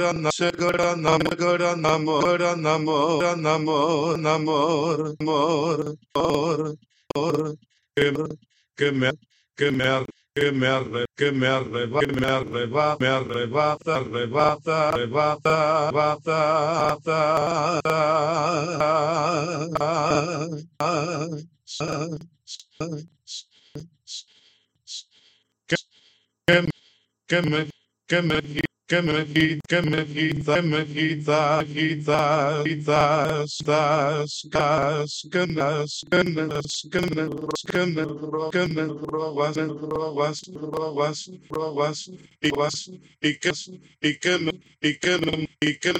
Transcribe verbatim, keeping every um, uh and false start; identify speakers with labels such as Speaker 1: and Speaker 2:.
Speaker 1: Segura namor namor namor namor namor amor amor amor que me que me que me arre, que me arreba, que me arreba, me arrebata, arrebata, arrebata, arrebata, que que me que me que me que me quita me quita quita quita das das que nas que nas que me que me que me robas robas robas robas y vas y que y que me y que me y que